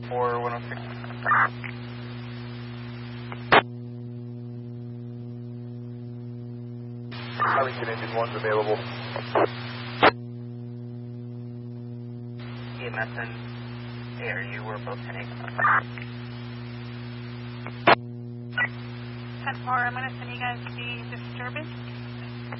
for 106. Arlington Engine 1's available. EMS and ARU were both heading. 10-4, I'm going to send you guys the disturbance.